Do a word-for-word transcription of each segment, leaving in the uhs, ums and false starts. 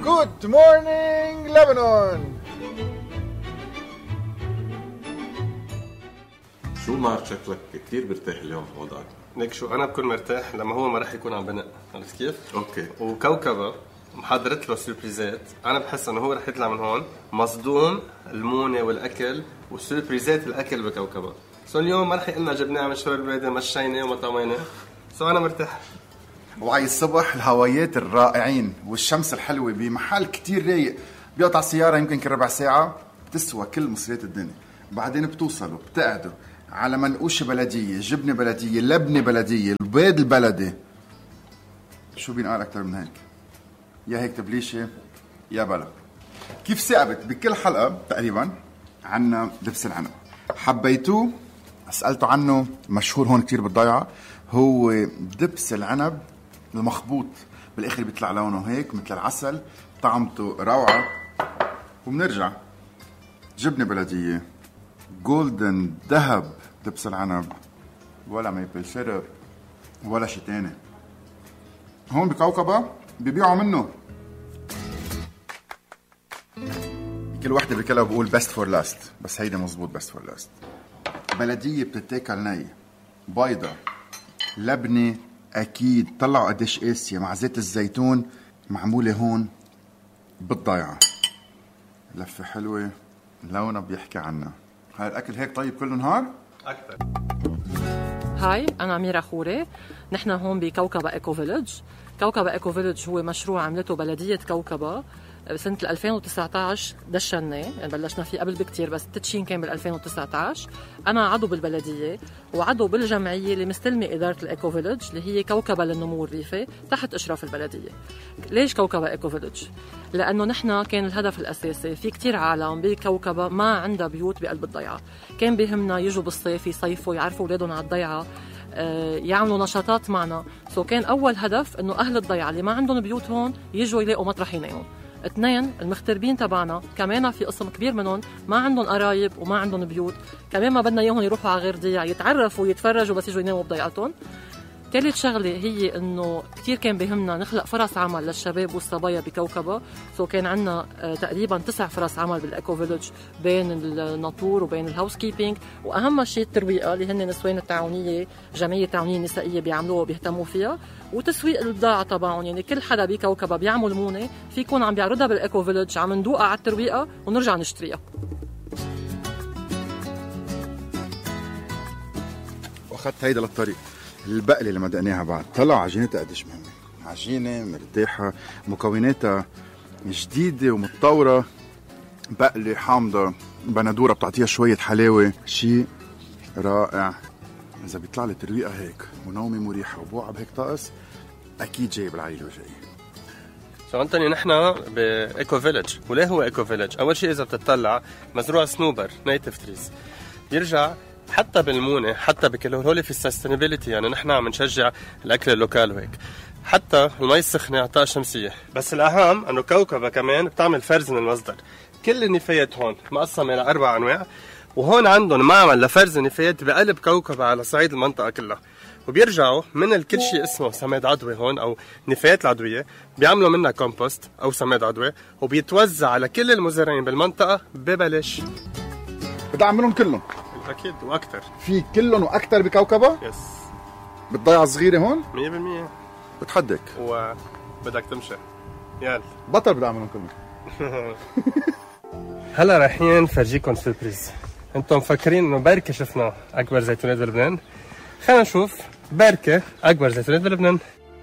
Good morning Lebanon. شو معك شكلك كتير برتاح اليوم بوضعك؟ ليك شو أنا بكون مرتاح لما هو ما رح يكون عم بنق، عرفت كيف؟ أوكي. وكوكبة محضرت له سوربريزات، أنا بحس إنه هو رح يطلع من هون مصدوم المونة والأكل وسوربريزات الأكل بكوكبة. سو اليوم ما رح يقلنا جبناها من شوربة مشينا وما طمينا، سو أنا مرتاح. وعي الصبح الهوايات الرائعين والشمس الحلوة بمحل كتير رايق، بيقطع السيارة يمكن كل ربع ساعة، بتسوى كل مصريات الدنيا. بعدين بتوصلوا بتقعدوا على منقوشة بلدية، جبنة بلدية، لبنة بلدية، البيض البلدي. شو بينقال أكتر من هيك؟ يا هيك تبليشة يا بلا. كيف ثابت بكل حلقة تقريبا عنا دبس العنب. حبيتوه؟ سألتوا عنه، مشهور هون كتير بالضيعة. هو دبس العنب المخبوط، بالاخر بيطلع لونه هيك مثل العسل، طعمته روعة. وبنرجع جبنة بلدية، جولدن ذهب دبس العنب، ولا ميبل سيرب ولا شي تاني. هون بكوكبة بيبيعوا منه كل واحدة بكلها بقول بيست فور لاست، بس هيدا مزبوط بيست فور لاست. بلدية بتتاكل ني، بيضة، لبنة أكيد، طلعوا قديش قاسية مع زيت الزيتون، معمولة هون بالضيعة. لفة حلوة، لونها بيحكي عنها. هاي الأكل هيك طيب كل نهار؟ أكثر. هاي أنا أميرة خوري، نحن هون بكوكبة إيكو فيلج. كوكبة إيكو فيلج هو مشروع عملته بلدية كوكبة بسنة ألفين وتسعة عشر. دشناه يعني بلشنا فيه قبل بكتير، بس التدشين كان بال ألفين وتسعة عشر. أنا عضو بالبلدية وعضو بالجمعية اللي مستلمة إدارة الإيكو فيلج اللي هي كوكبة للنمو الريفي تحت إشراف البلدية. ليش كوكبة إيكو فيلج؟ لأنه نحن كان الهدف الأساسي في كتير عالم بكوكبة ما عندها بيوت بقلب الضيعة، كان بيهمنا يجوا بالصيف يصيفوا يعرفوا أولادهم على الضيعة، يعملوا نشاطات معنا. سو كان أول هدف إنه أهل الضيعة اللي ما عندهم بيوت هون يجوا يلاقوا مطرح يناموا. اثنين، المغتربين تبعنا كمان في قسم كبير منهم ما عندهم قرايب وما عندهم بيوت، كمان ما بدنا اياهم يروحوا على غير ضيعة يتعرفوا ويتفرجوا بس يجوا يناموا بضيعتهم. ثالث شغله هي انه كثير كان بهمنا نخلق فرص عمل للشباب والصبايا بكوكبه. سو كان عندنا تقريبا تسع فرص عمل بالايكو فيلج بين الناطور وبين الهاوس كيبينج، واهم شيء الترويقه اللي هن نسوان التعاونيه، جمعيه التعاونيه النسائيه بيعملوها وبيهتموا فيها، وتسويق البضاعه تبعهم. يعني كل حدا بكوكبه بيعمل مونه في يكون عم بيعرضها بالايكو فيلج، عم ندوقها على الترويقه ونرجع نشتريها. واخذت هيدا للطريق. البقلة اللي مدقناها بعد طلع عجينتها قديش مهمة، عجينة مرتاحة، مكوناتها جديدة ومتطورة، بقلة حامضة، بندورة بتعطيها شوية حلاوة، شيء رائع. إذا بيطلع لي ترويقة هيك ونومي مريحة وبوعة بهيك طقس، أكيد جاي بالعيلة وجاي. سو أنتوني نحن بإيكو فيلج. وليه هو إيكو فيلج؟ أول شيء إذا بتطلع مزروع سنوبر نيتف تريز، يرجع حتى بالمونة حتى بكل هول في السستينابيليتي. يعني نحن عم نشجع الأكل اللوكال وهيك، حتى المي السخنة عطاء شمسية. بس الأهم أنه كوكبة كمان بتعمل فرز من المصدر. كل النفايات هون مقسمة لأربع أنواع، وهون عندهم معمل لفرز النفايات بقلب كوكبة على صعيد المنطقة كلها، وبيرجعوا من الكل شيء اسمه سماد عضوي هون أو نفايات العضوية، بيعملوا منها كومبوست أو سماد عضوي، وبيتوزع على كل المزارعين بالمنطقة ببلاش. بدي أعملهم كلهم أكيد وأكثر، في كلهم وأكثر بكوكبة. يس بالضيعة الصغيرة هون مية بالمية. بتحدك وبدك تمشي يلا بطل بدي أعملهم كلهم. هلا رايحين فرجيكم سوربريز. انتم مفكرين انه بركة شفنا اكبر زيتونات بلبنان؟ خلينا نشوف بركة اكبر زيتونات بلبنان.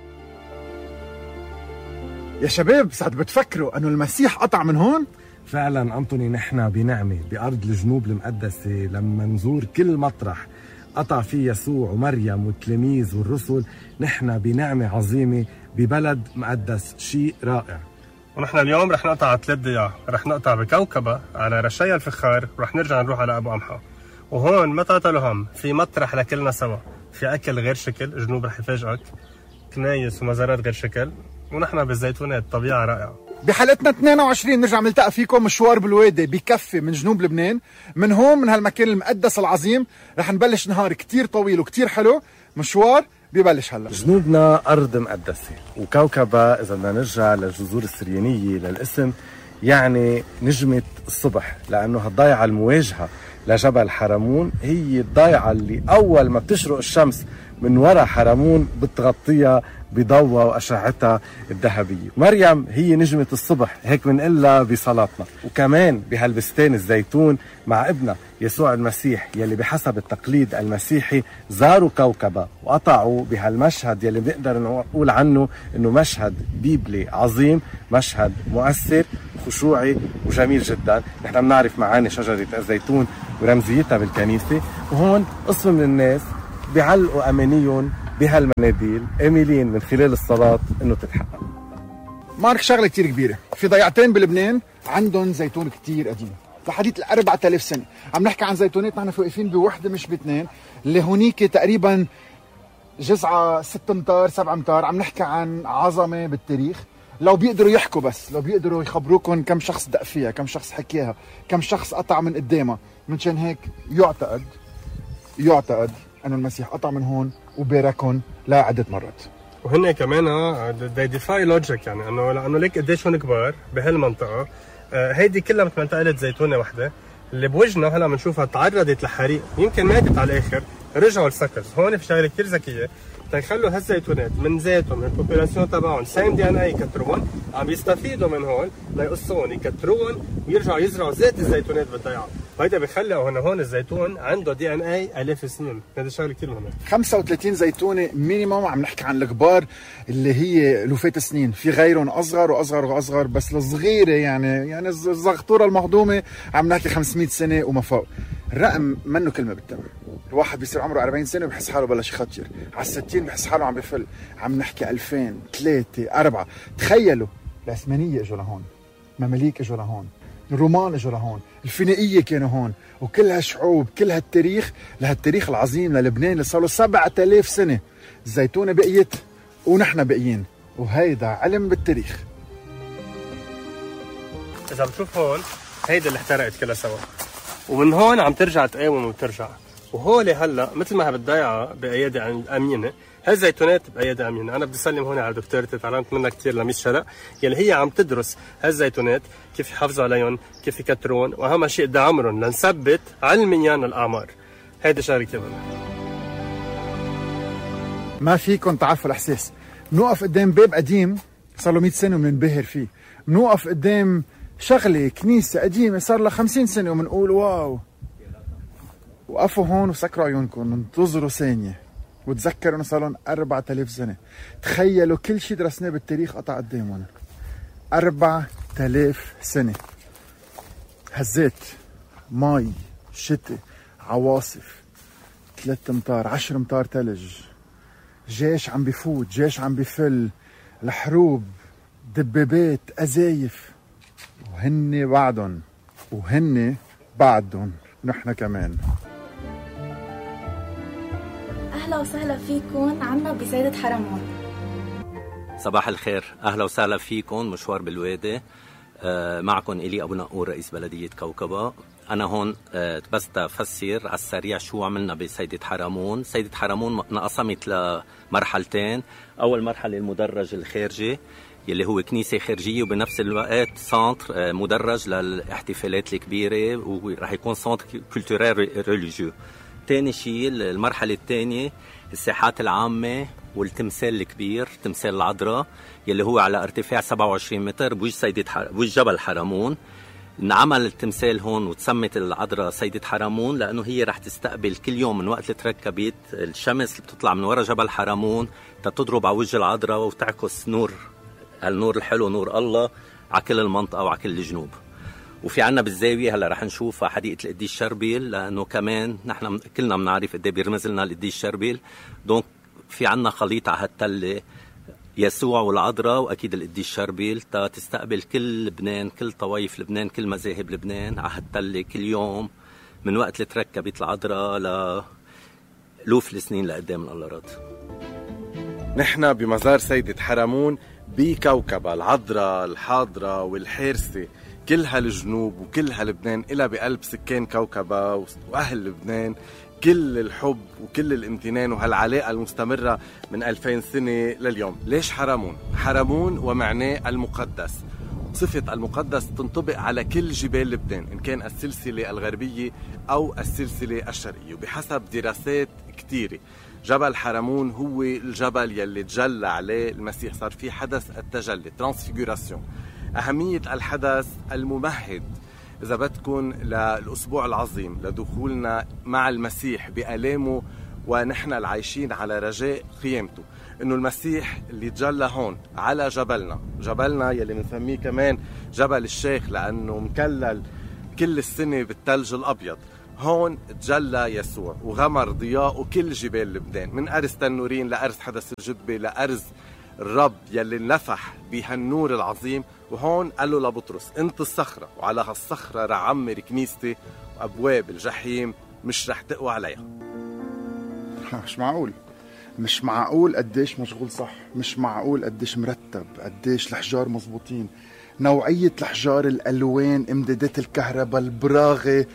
يا شباب ساعد بتفكروا انه المسيح قطع من هون؟ فعلا أنطوني، نحن بنعمة بأرض الجنوب المقدسة لما نزور كل مطرح قطع فيه يسوع ومريم والتلاميذ والرسل. نحن بنعمة عظيمة ببلد مقدس، شيء رائع. ونحن اليوم رح نقطع على ثلاث ضياع، رح نقطع بكوكبة على رشايا الفخار، ورح نرجع نروح على أبو أمحى. وهون ما تعطلوا هم، في مطرح لكلنا سوا، في أكل غير شكل، الجنوب رح يفاجئك، كنايس ومزارات غير شكل، ونحن بالزيتونات طبيعة رائعة. بحلقتنا اثنين وعشرين نرجع نلتقى فيكم مشوار بالوادي بكفي من جنوب لبنان. من هون من هالمكان المقدس العظيم رح نبلش نهار كتير طويل وكتير حلو، مشوار ببلش هلا. جنوبنا أرض مقدسة، وكوكبة إذا بدنا نرجع للجذور السريانية للاسم يعني نجمة الصبح، لأنه هالضيعة المواجهة لجبل حرمون هي الضيعة اللي أول ما بتشرق الشمس من وراء حرمون بتغطيها بضوء وأشعتها الذهبية. مريم هي نجمة الصبح، هيك بنقلها بصلاتنا. وكمان بهالبستان الزيتون مع ابنها يسوع المسيح يلي بحسب التقليد المسيحي زاروا كوكبة وقطعوا بهالمشهد يلي بنقدر نقول عنه انه مشهد بيبلي عظيم، مشهد مؤثر وخشوعي وجميل جدا. نحن بنعرف معاني شجرة الزيتون ورمزيتها بالكنيسة، وهون قسم من الناس بيعلقوا أمانيهم بهالمناديل اميلين من خلال الصلاة انه تتحقق. مارك شغلة كتير كبيرة، في ضيعتين بلبنان عندهم زيتون كتير قديم لحديث الأربعة آلاف سنة. عم نحكي عن زيتونات نحن واقفين بوحدة مش باثنين، اللي هونيك تقريبا جزعة ست امتار سبع امتار. عم نحكي عن عظمة بالتاريخ. لو بيقدروا يحكوا بس، لو بيقدروا يخبروكم كم شخص دق فيها، كم شخص حكيها، كم شخص قطع من قدامها. منشان هيك يعتقد يعتقد انه المسيح قطع من هون وباركهم لعدة مرات. وهن كمان they defy logic، يعني انه لانه ليك قديش هون كبار بهالمنطقه. آه هيدي كلها مثل ما انت قلت زيتونه وحده اللي بوجهنا هلا بنشوفها تعرضت لحريق، يمكن ماتت على الاخر، رجعوا السكرز. هون في شغله كثير ذكيه تيخلوا هالزيتونات من ذاتهم من البوبولاسيون تبعهم سايم دي ان اي يكتروهم، عم يستفيدوا من هون ليقصون يكتروهم ويرجعوا يزرعوا ذات الزيتونات بالضيعه. وهيدا بيخلوا هون هون الزيتون عنده دي ان اي الاف سنين. هذا شغله كثير مهمه. خمسة وثلاثين زيتونه مينيموم. عم نحكي عن الكبار اللي هي لوفات سنين، في غيرهم اصغر واصغر واصغر، بس الصغيره يعني يعني الزغطوره المهضومه عم نحكي خمسمية سنه وما فوق. الرقم منه كلمه بالتمر. الواحد بيصير عمره أربعين سنه وبحس حاله بلش يخطر، على الستين بحس حاله عم بفل. عم نحكي ألفين ثلاثة أربعة. تخيلوا العثمانيه اجوا لهون، مماليك اجوا لهون، الرومان اجوا لهون، الفينيقيه كانوا هون، وكل هالشعوب كل هالتاريخ لهالتاريخ العظيم للبنان اللي صار له سبعة آلاف سنه. الزيتونه بقيت ونحن باقيين، وهيدا علم بالتاريخ. اذا بتشوف هون هيدا اللي احترقت كلها سوا، ومن هون عم ترجع تقاوم وترجع. وهولي هلا مثل ما بالضيعه بايادي امينه، هالزيتونات بايادي امينه. انا بدي اسلم هون على دكتورتي، تعلمت منها كثير لميس شرق، يلي هي عم تدرس هالزيتونات كيف يحافظوا عليهم، كيف يكترون، واهم شيء دعمرهم لنثبت علميا الاعمار. هيدي شغله كثير مهمه. ما فيكم تعرفوا الاحساس. بنوقف قدام باب قديم صار له مية سنه وبننبهر فيه، بنوقف قدام شغله كنيسه قديمه صار لها خمسين سنه وبنقول واو. وقفوا هون وسكروا عيونكم، انتظروا ثانيه وتذكروا انه صار لهم أربعة آلاف سنه. تخيلوا كل شيء درسناه بالتاريخ قطع قدامهم. أربعة آلاف سنه. هزات، مي، شتاء، عواصف، ثلاث امتار، عشر امتار ثلج، جيش عم بفوت، جيش عم بفل، الحروب، دبابات، أزايف، وهن بعدهم وهن بعدهم نحن كمان. أهلا وسهلا فيكم عنا بسيدة حرمون. صباح الخير، أهلا وسهلا فيكم. مشوار بالوادي معكم إلي أبو نقور رئيس بلدية كوكبة. أنا هون بس تفسر على السريع شو عملنا بسيدة حرمون. سيدة حرمون انقسمت لمرحلتين. أول مرحلة المدرج الخارجي يلي هو كنيسة خارجية وبنفس الوقت سنتر مدرج للاحتفالات الكبيرة ورح يكون سنتر كولتوريل ريليجيو. تاني شيء المرحلة الثانية الساحات العامة والتمثال الكبير، تمثال العذراء يلي هو على ارتفاع سبعة وعشرين متر بوجه سيدة حر... بوجه جبل حرمون. انعمل التمثال هون وتسمت العذراء سيدة حرمون لأنه هي رح تستقبل كل يوم من وقت تركبت الشمس اللي بتطلع من وراء جبل حرمون تضرب على وجه العذراء وتعكس نور، النور الحلو نور الله على كل المنطقة وعلى كل الجنوب. وفي عنا بالزاوية هلا رح نشوف حديقة القديس شربيل لأنه كمان نحن كلنا بنعرف قد ايه بيرمز لنا القديس شربيل. دونك في عنا خليط على هالتلة يسوع والعذراء وأكيد القديس شربيل تا تستقبل كل لبنان، كل طوائف لبنان، كل مذاهب لبنان على هالتلة كل يوم من وقت اللي تركبت العذراء لألوف السنين لقدام من الله راد. نحن بمزار سيدة حرمون بكوكبة، العذراء الحاضرة والحارسة كل هالجنوب وكل هاللبنان إلى بقلب سكان كوكبة وأهل لبنان كل الحب وكل الامتنان وهالعلاقة المستمرة من ألفين سنة لليوم. ليش حرمون؟ حرمون ومعناه المقدس. صفة المقدس تنطبق على كل جبال لبنان، إن كان السلسلة الغربية أو السلسلة الشرقية. وبحسب دراسات كتيرة جبل حرمون هو الجبل يلي تجلى عليه المسيح، صار فيه حدث التجلي ترانسفيغوراسيون. أهمية الحدث الممهد إذا بدكن للأسبوع العظيم لدخولنا مع المسيح بألامه ونحن العايشين على رجاء قيامته، إنه المسيح اللي تجلى هون على جبلنا، جبلنا يلي بنسميه كمان جبل الشيخ لأنه مكلل كل السنة بالثلج الأبيض، هون تجلى يسوع وغمر ضياءه كل جبال لبنان، من أرز تنورين لأرز حدث الجبة لأرز الرب يلي نفح بهالنور العظيم. وهون قال له لبطرس انت الصخرة وعلى هالصخرة رح عمر كنيستي وأبواب الجحيم مش رح تقوى عليها. مش معقول، مش معقول قديش مشغول صح، مش معقول قديش مرتب، قديش الحجار مزبوطين، نوعية الحجار، الألوان، امدادات الكهرباء، البراغة،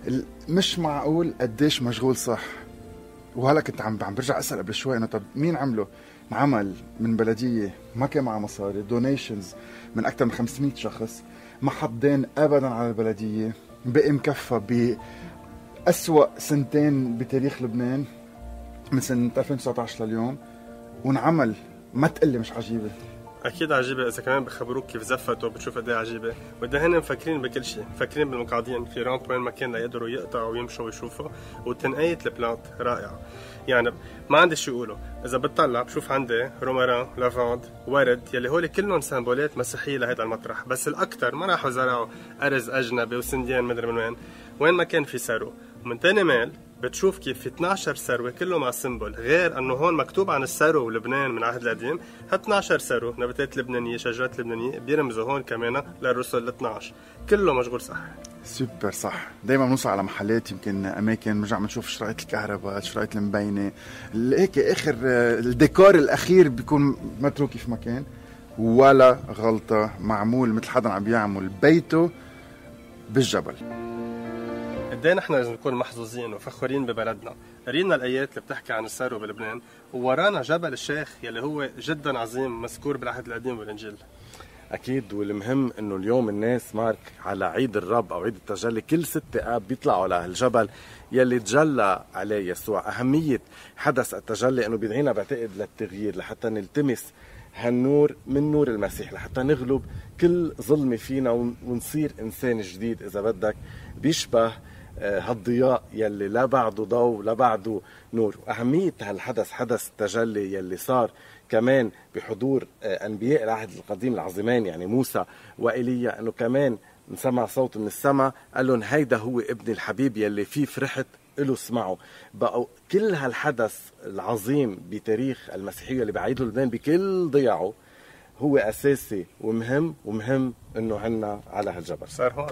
مش معقول قديش مشغول صح. وهلا كنت عم عم برجع أسأل قبل شوي إنه طب مين عمله؟ عمل من بلدية ما كان معها مصاري، دونيشنز من أكثر من خمسمية شخص، ما حط دين أبدا على البلدية، بقي مكفى بأسوأ سنتين بتاريخ لبنان من سنة ألفين وتسعة عشر لليوم، ونعمل. ما تقلي مش عجيبة. اكيد عجيبه اذا كمان بخبروك كيف زفتوا بتشوف قد ايه عجيبه. وده هن مفكرين بكل شيء، مفكرين بالمقعدين في رامب وين ما كان ليقدروا يقطعوا ويمشوا ويشوفوا، وتنقية البلانت رائعه. يعني ما عندي شو يقولوا، اذا بتطلع بشوف عندي روماران، لافاند، ورد يلي هول كلهم سيمبولات مسيحيه لهذا المطرح، بس الاكثر ما راحوا زرعوا ارز اجنبي وسنديان مدري من وين، وين ما كان في سرو. ومن تاني ميل بتشوف كيف في اثنعش ثروة كله مع سيمبول، غير انه هون مكتوب عن الثرو ولبنان من العهد القديم، ها اثنعش ثروة نباتات لبنانية شجرات لبنانية بيرمزوا هون كمان للرسل ال اثنعش، كله مشغول صح. سوبر صح. دايما بنوصل على محلات يمكن اماكن بنرجع بنشوف شرايط الكهرباء، شرايط المبينة، هيك اخر الديكور الاخير بيكون متروك في مكان، ولا غلطة معمول مثل حدا عم بيعمل بيته بالجبل. قديه نحن لازم نكون محظوظين وفخورين ببلدنا. قرينا الايات اللي بتحكي عن الثروة بلبنان، وورانا جبل الشيخ يلي هو جدا عظيم مذكور بالعهد القديم والانجيل. أكيد. والمهم إنه اليوم الناس مارك على عيد الرب أو عيد التجلي كل ستة آب بيطلعوا على الجبل يلي تجلى عليه يسوع. أهمية حدث التجلي إنه بيدعينا بعتقد للتغيير، لحتى نلتمس هالنور من نور المسيح، لحتى نغلب كل ظلمة فينا ونصير إنسان جديد إذا بدك بيشبه هالضياء يلي لا بعده ضوء لا بعده نور. أهمية هالحدث حدث التجلي يلي صار كمان بحضور أنبياء العهد القديم العظيمان يعني موسى وإيليا، أنه كمان نسمع صوت من السماء قال لهم هيدا هو ابن الحبيب يلي فيه فرحت له اسمعوا. بقوا كل هالحدث العظيم بتاريخ المسيحية اللي بعيده لبنان بكل ضياعه هو أساسي ومهم، ومهم أنه عنا على هالجبل. صار هون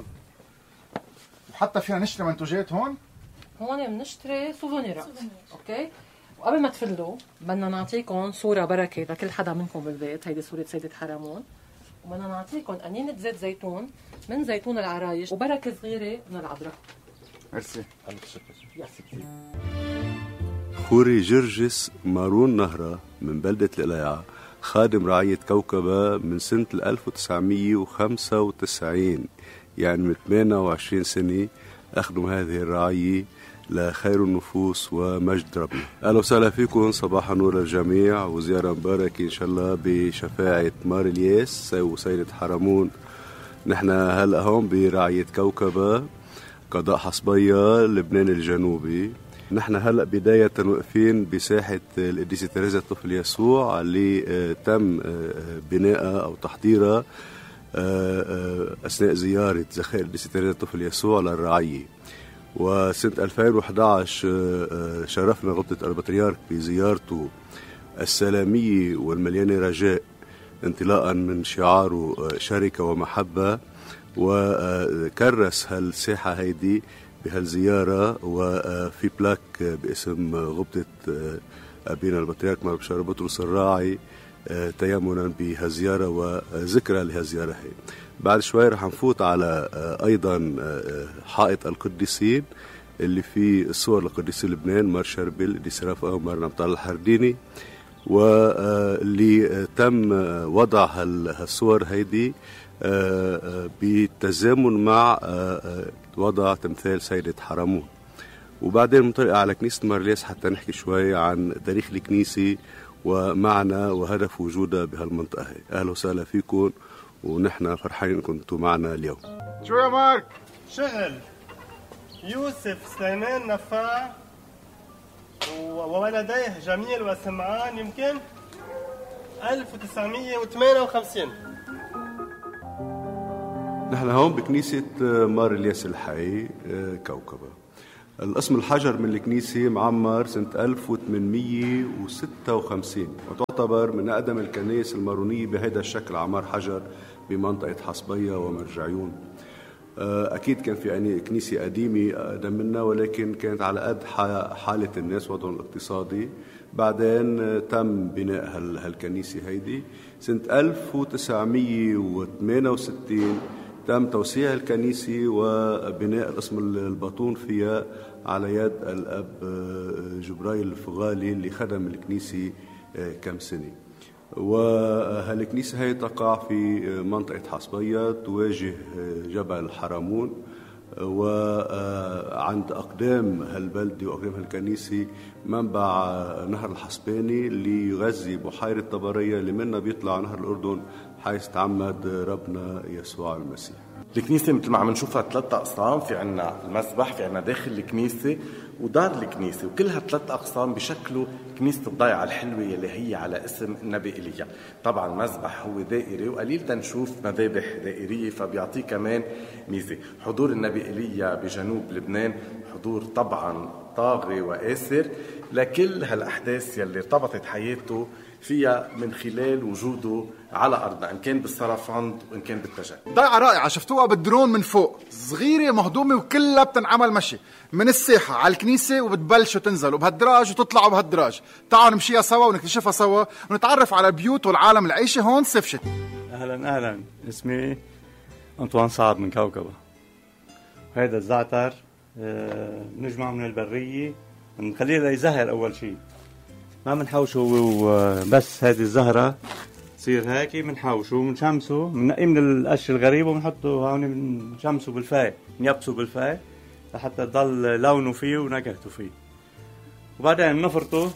وحتى فينا نشتري منتوجات هون. هون بنشتري سوفونيرات. اوكي. وقبل ما تفلوا بدنا نعطيكم صورة بركة لكل حدا منكم بالبيت، هيدي صورة سيدة حرمون، وبدنا نعطيكم قنينة زيت زيتون من زيتون العرايش وبركة صغيرة من العذراء. ميرسي. خوري جرجس مارون نهرة من بلدة القليعة، خادم رعية كوكبة من سنة ألف وتسعمية وخمسة وتسعين، يعني من ثمانية وعشرين سنة أخدم هذه الرعية لخير النفوس ومجد ربنا. أهلا وسهلا فيكم، صباح النور للجميع وزيارة مباركة إن شاء الله بشفاعة مار الياس وسيدة حرمون. نحن هلأ هون برعية كوكبة قضاء حصبية لبنان الجنوبي. نحن هلأ بداية واقفين بساحة القديسة تريزا الطفل يسوع اللي تم بناءها أو تحضيرها أثناء زيارة زخائر القديسة تريزا الطفل يسوع للرعية. وسنة ألفين وإحدى عشر شرفنا غبطة البطريرك بزيارته السلامية والمليانة رجاء انطلاقا من شعاره شركة ومحبة، وكرس هالساحة هيدي بهالزيارة، وفي بلاك باسم غبطة أبينا البطريرك مار بشار بطرس الراعي تيمنا بهالزيارة وذكرى لهالزيارة هي. بعد شوي رح نفوت على أيضا حائط القديسين اللي فيه الصور لقديس لبنان مار شربل دي سرافة ومار نبطال الحرديني، واللي تم وضع هالصور هيدي بالتزامن مع وضع تمثال سيدة حرمون. وبعدين منطلق على كنيسة مارليس حتى نحكي شوي عن تاريخ الكنيسة ومعنى وهدف وجودها بهالمنطقة هي. أهلا وسهلا فيكم، ونحن فرحانين كنتوا معنا اليوم. شو يا مارك؟ شغل يوسف سليمان نفاع وولديه جميل وسمعان يمكن ألف وتسعمية وثمانية وخمسين. نحن هون بكنيسة مار الياس الحي كوكبة. الاسم الحجر من الكنيسة معمر سنة ألف وثمانمية وستة وخمسين، وتعتبر من أقدم الكنائس المارونية بهذا الشكل، عمار حجر بمنطقة حصبية ومرجعيون. أكيد كان في يعني كنيسة قديمة أقدم منا، ولكن كانت على قد حالة الناس وضعهم الاقتصادي. بعدين تم بناء هالكنيسة هيدي سنة ألف وتسعمية وثمانية وستين، تم توسيع الكنيسة وبناء القسم الباطون فيها على يد الأب جبرائيل الفغالي اللي خدم الكنيسة كم سنة. وهالكنيسة هي تقع في منطقة حصبية تواجه جبل الحرمون، وعند أقدام هالبلدة وأقدام هالكنيسة منبع نهر الحصباني اللي يغذي بحيرة طبرية اللي منها بيطلع نهر الأردن حيث تعمد ربنا يسوع المسيح. الكنيسة مثل ما عم نشوفها ثلاثة أقسام، في عنا المسبح، في عنا داخل الكنيسة ودار الكنيسة، وكل هالثلاث أقسام بشكلوا كنيسة الضيعة الحلوة اللي هي على اسم النبي إيليا. طبعا المسبح هو دائري وقليل تنشوف مذابح دائرية، فبيعطيه كمان ميزة. حضور النبي إيليا بجنوب لبنان حضور طبعا طاغي وآسر لكل هالأحداث يلي ارتبطت حياته فيها من خلال وجوده على أرضنا، إن كان بالسرفند وإن كان بالتجارب. ضيعة رائعة شفتوها بالدرون من فوق، صغيرة مهضومة وكلها بتنعمل مشي من الساحة على الكنيسة، وبتبلشوا تنزلوا بهالدراج وتطلعوا بهالدراج. تعالوا نمشيها سوا ونكتشفها سوا ونتعرف على البيوت والعالم العيشة هون سفشت. أهلا أهلا، اسمي أنطوان صعب من كوكبة. هذا الزعتر بنجمعه من البرية، بنخليه ليزهر أول شيء، ما بنحوشه وبس. هذه الزهرة تصير هيك بنحوشه وبنشمسه، بننقيه من القش الغريب وبنحطه هون، بنشمسه بالفاي، بنيبسه بالفاي لحتى يضل لونه فيه ونكهته فيه. وبعدين بنفرطه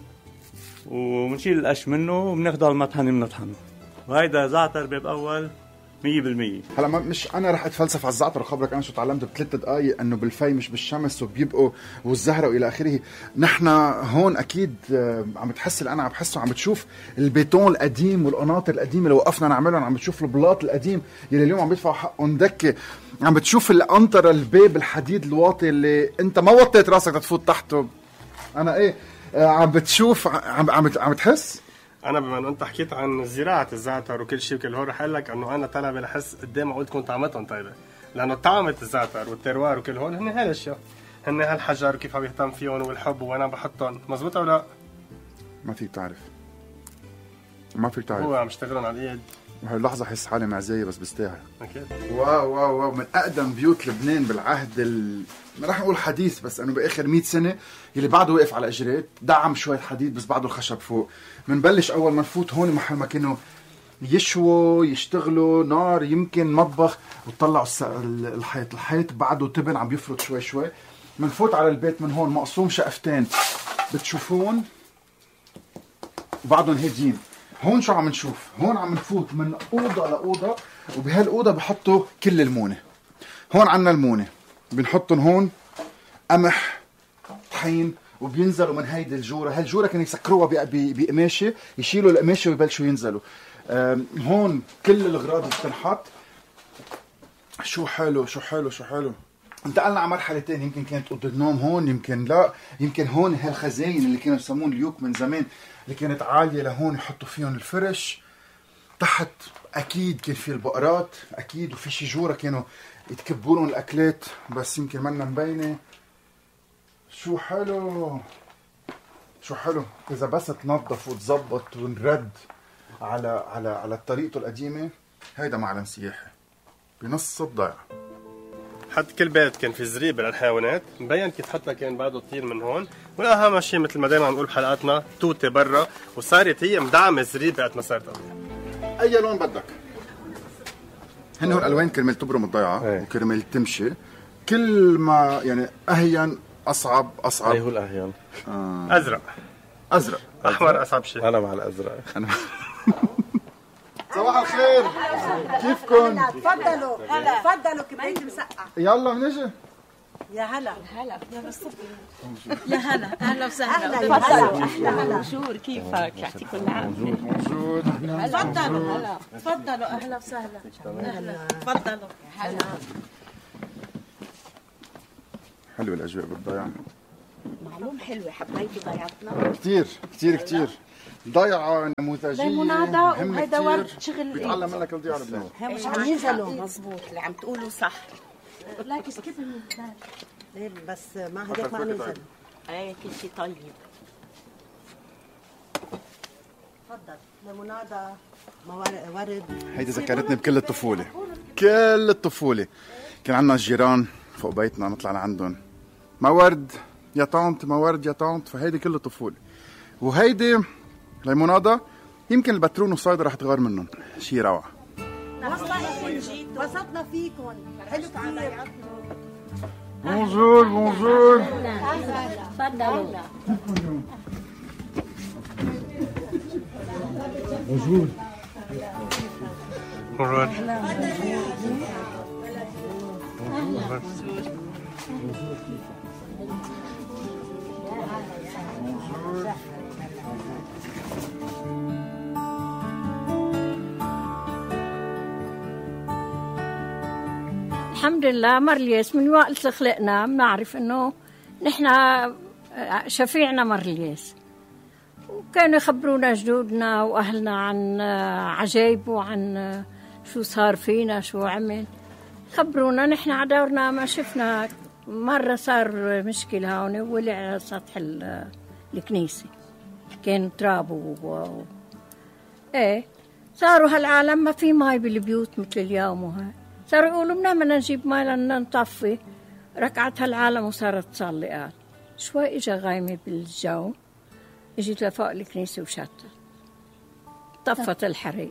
وبنشيل القش منه وبناخده على المطحنة بنطحنه. وهيدا زعتر باب أول مية بالمية. هلا مش انا رح اتفلسف على الزعتر وخبرك انا شو تعلمت بثلاث دقائق، انه بالفي مش بالشمس وبيبقوا والزهره والى اخره. نحن هون اكيد عم بتحس اللي انا عم بحسه، عم بتشوف البيتون القديم والقناطر القديمه اللي وقفنا نعملهم، عم بتشوف البلاط القديم يلي اليوم عم بيدفعوا حقهم دكه، عم بتشوف القنطره الباب الحديد الواطي اللي انت ما وطيت راسك تفوت تحته. انا ايه عم بتشوف عم عم عم تحس. انا بما انه انت حكيت عن زراعه الزعتر وكل شيء وكل هول، رح اقول لك انه انا طلع بحس قدام معقول تكون طعمتهم طيبه، لانه طعمه الزعتر والتروار وكل هول هن هالاشياء، هن هالحجر كيف عم يهتم فيهم والحب وانا بحطهم. مزبوط ولا لا؟ ما فيك تعرف، ما فيك تعرف، هو عم يشتغلون على الايد. وهي اللحظه حس حالي معزيه بس بستاهل. اكيد. واو واو واو، من اقدم بيوت لبنان بالعهد ال... ما راح نقول حديث بس انه باخر مئة سنه، يلي بعده واقف على اجريت، دعم شويه حديد بس بعده الخشب فوق. بنبلش اول ما نفوت هون محل ما كانوا يشووا يشتغلوا نار، يمكن مطبخ، وتطلعوا الس... الحيط الحيط بعده تبن عم بيفرط شوي شوي. بنفوت على البيت من هون مقسوم شقفتين بتشوفون وبعدهم هاديين. هون شو عم نشوف؟ هون عم نفوت من اوضه لاوضه، وبهالاوضه بحطوا كل المونه. هون عنا المونه بنحطهم هون، قمح، طحين، وبينزلوا من هيدي الجوره. هالجوره كانوا يسكروها بقماشه، يشيلوا القماشه ويبلشوا ينزلوا. هون كل الاغراض اللي بتنحط. شو حلو شو حلو شو حلو. انتقلنا على مرحله ثانيه، يمكن كانت اوضه النوم هون، يمكن لا، يمكن هون هالخزاين اللي كانوا يسمون اليوك من زمان، اللي كانت عاليه لهون يحطوا فيهم الفرش. تحت اكيد كان في البقرات اكيد، وفي شي جوره كانوا يتكبوا لهم الاكلات بس يمكن منا مبينه. شو حلو شو حلو اذا بس تنظف وتظبط ونرد على على على طريقته القديمه. هيدا معلم سياحي بنص الضيعه. حط كل بيت كان في زريبه للحيوانات، مبين كيف حتى كان بعده طير من هون، والاهم شيء مثل ما دائما نقول بحلقاتنا توته برا، وصارت هي مدعمه زريبه قد ما صارت قويه. اي لون بدك؟ هن هو الالوان كرمال تبرم الضيعه وكرمال تمشي، كل ما يعني اهين اصعب اصعب. اي هو الاهين؟ آه. ازرق ازرق احمر اصعب شيء. انا مع الازرق. انا صباح الخير، كيفكم؟ تفضلوا هلا تفضلوا كبريت مسقع. يلا نجي. يا هلا هلا يا بالصبح. يا هلا اهلا وسهلا. تفضلوا. احلى بونجور، كيفك؟ يعطيكم العافيه. بونجور. تفضلوا هلا تفضلوا اهلا وسهلا. اهلا تفضلوا. هلا حلوه الاجواء بالضيعه. معلوم حلوه، حبيتي ضيعتنا كثير كثير كثير. ضيعه نموذجيه ليمونادا، وهيدا ورد شغل بيتعلم منك الضيعه لبنان. مش عم ينزلوا. مزبوط اللي عم تقولوا صح. لكن كيف بننزل؟ ليه بس ما هداك ما ننزل. ايه كل شيء طيب. تفضل ليمونادا ورد. هيدي ذكرتني بكل الطفوله، كل الطفوله. كان عندنا جيران فوق بيتنا نطلع لعندهم، ما ورد يا طانت، ما ورد يا طانت. فهيدي كل الطفوله. وهيدي ليمونادا يمكن البترون والصيدا رح تغار منهم، شي روعه. انبسطنا فيكم، حلو كثير. بونجور بونجور. تفضلوا. بونجور. بونجور. الحمد لله مرليس من وقت خلقنا بنعرف انه نحن شفيعنا مرليس، وكانوا يخبرونا جدودنا واهلنا عن عجايب وعن شو صار فينا شو عمل، خبرونا. نحن على دورنا ما شفنا. مرة صار مشكلة هون، ولع على سطح الكنيسة، كان تراب و... ايه صاروا هالعالم ما في ماي بالبيوت مثل اليوم، وهاي صاروا يقولوا بدنا بدنا نجيب ماي لنا نطفي. ركعت هالعالم وصارت تصلي. قال شوي اجا غايمة بالجو، اجت لفوق الكنيسة وشتت، طفت الحريق.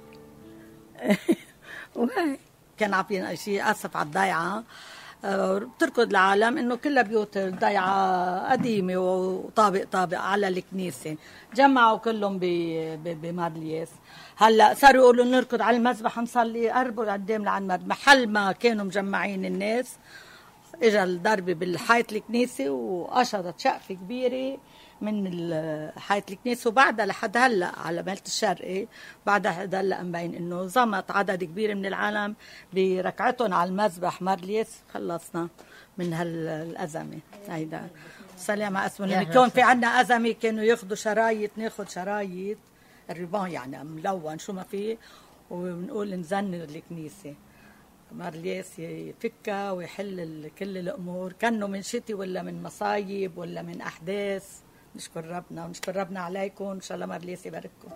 وهي كان عارفين شيء اسف على الضيعه. بتركض العالم انه كلها بيوت الضيعه قديمه وطابق طابق على الكنيسه، جمعوا كلهم بمارليس. هلا صاروا يقولوا نركض على المذبح نصلي، قربوا قدام لعند محل ما كانوا مجمعين الناس. اجى الضربه بالحيط الكنيسه وقشطت شقفه كبيره من حيط الكنيسه، وبعدها لحد هلا على مالة الشرقي بعدها هلا مبين انه زمط عدد كبير من العالم بركعتهم على المذبح مارليس. خلصنا من هالازمه هيدا. سلام على اسمه. لما كان في عندنا ازمه كانوا ياخذوا شرايط، ناخذ شرايط الريبان يعني ملون شو ما فيه، وبنقول نزن الكنيسه. مارليس يفكها ويحل كل الامور، كانه من شتي ولا من مصايب ولا من احداث. نشكر ربنا ونشكر ربنا عليكم، ان شاء الله مارليس يبارككم.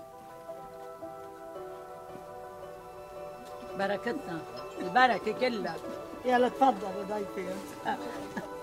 بركتنا البركه كلها. يلا تفضلوا ضيفي.